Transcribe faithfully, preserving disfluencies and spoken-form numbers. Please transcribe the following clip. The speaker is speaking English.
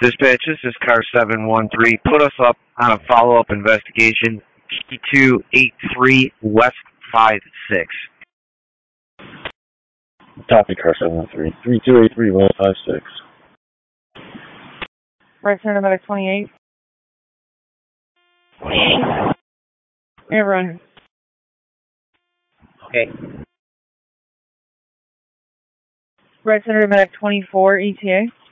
Dispatch, this is car seven one three. Put us up on a follow-up investigation. T two eight three West five six. Copy, car seven one three. three two eight three West five six. Right center medic twenty-eight. Yeah, run. Okay. Right center medic twenty-four E T A.